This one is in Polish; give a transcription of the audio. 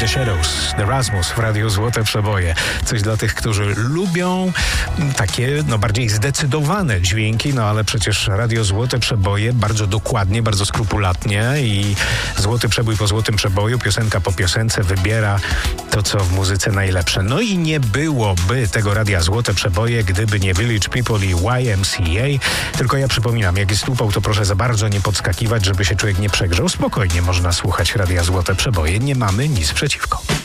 The Shadows, The Rasmus w Radiu Złote Przeboje. Coś dla tych, którzy lubią takie bardziej zdecydowane dźwięki, ale przecież Radio Złote Przeboje bardzo dokładnie, bardzo skrupulatnie i złoty przebój po złotym przeboju, piosenka po piosence wybiera to, co w muzyce najlepsze. No i nie byłoby tego Radia Złote Przeboje, gdyby nie Village People i YMCA. Tylko ja przypominam, jak jest upał, to proszę za bardzo nie podskakiwać, żeby się człowiek nie przegrzał. Spokojnie można słuchać Radia Złote Przeboje. Nie mamy nic przeciwko.